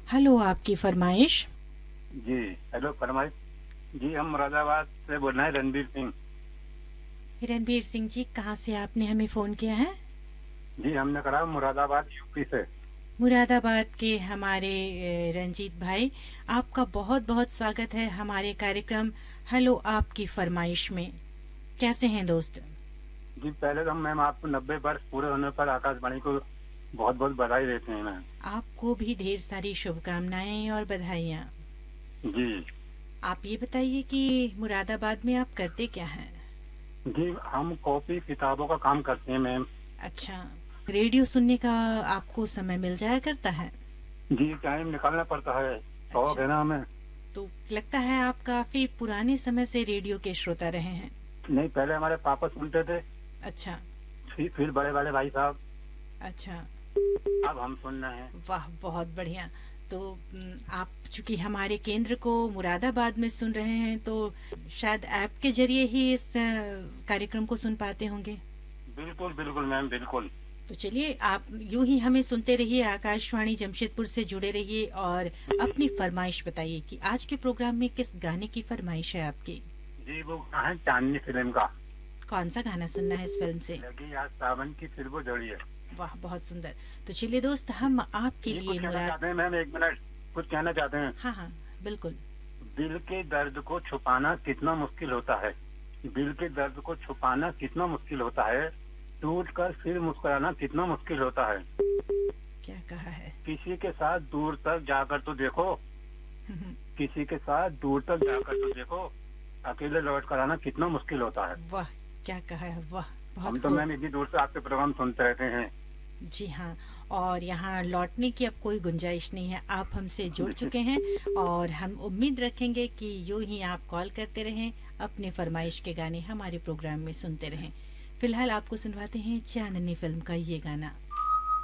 Hello, आपकी फरमाइश। जी। Hello फरमाइश। जी, हम मुरादाबाद से बोल रहे हैं, रणबीर सिंह। रणबीर सिंह जी, कहाँ से आपने हमें फ़ोन किया है? जी, हमने करा मुरादाबाद यूपी से। मुरादाबाद के हमारे रंजीत भाई, आपका बहुत बहुत स्वागत है हमारे कार्यक्रम हेलो आपकी फरमाइश में। कैसे हैं दोस्त? जी, पहले तो हम मैम आपको 90 वर्ष पूरे होने पर आकाशवाणी को बहुत बहुत बधाई देते हैं मैम। आपको भी ढेर सारी शुभकामनाएं और बधाइयाँ। जी। आप ये बताइए कि मुरादाबाद में आप करते क्या हैं? जी, हम कॉपी किताबों का काम करते हैं मैम। अच्छा, रेडियो सुनने का आपको समय मिल जाया करता है? जी, टाइम निकालना पड़ता है, शौक अच्छा, है ना हमें। तो लगता है आप काफ़ी पुराने समय से रेडियो के श्रोता रहे हैं। नहीं, पहले हमारे पापा सुनते थे, अच्छा। फिर बड़े वाले भाई साहब, अच्छा। अब हम सुन रहे हैं। वाह, बहुत बढ़िया। तो आप चूंकि हमारे केंद्र को मुरादाबाद में सुन रहे हैं तो शायद ऐप के जरिए ही इस कार्यक्रम को सुन पाते होंगे। बिल्कुल बिल्कुल मैम, बिल्कुल। तो चलिए, आप यूं ही हमें सुनते रहिए, आकाशवाणी जमशेदपुर से जुड़े रहिए और अपनी फरमाइश बताइए कि आज के प्रोग्राम में किस गाने की फरमाइश है आपकी। जी, वो गाना है चांदनी फिल्म का। कौन सा गाना सुनना है इस फिल्म से? लगी आज सावन की फिर वो जड़ी है। वाह, बहुत सुंदर। तो चलिए दोस्त, हम आपके ये लिए कुछ कहना मुराद। चाहते हैं मैम, एक मिनट। कुछ कहना चाहते हैं। हाँ हाँ, बिल्कुल। दिल के दर्द को छुपाना कितना मुश्किल होता है। दिल के दर्द को छुपाना कितना मुश्किल होता है। टूट कर फिर मुस्कुराना कितना मुश्किल होता है। क्या कहा है? किसी के साथ दूर तक जाकर तो देखो। किसी के साथ दूर तक जाकर तो देखो। अकेले लौट कर आना कितना मुश्किल होता है। वाह, क्या कहा है, वाह। बहुत हम तो खूब। मैम इतनी दूर से आपके प्रोग्राम सुनते रहते हैं। जी हाँ, और यहाँ लौटने की अब कोई गुंजाइश नहीं है, आप हमसे जुड़ चुके हैं और हम उम्मीद रखेंगे कि यूं ही आप कॉल करते रहें, अपने फरमाइश के गाने हमारे प्रोग्राम में सुनते रहें। फिलहाल आपको सुनवाते हैं चांदनी फिल्म का ये गाना।